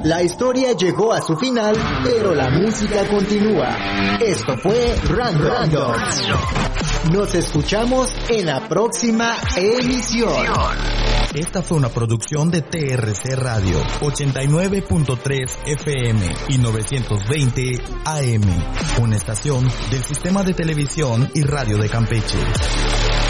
La historia llegó a su final, pero la música continúa. Esto fue Random. Nos escuchamos en la próxima emisión. Esta fue una producción de TRC Radio, 89.3 FM y 920 AM, una estación del Sistema de Televisión y Radio de Campeche.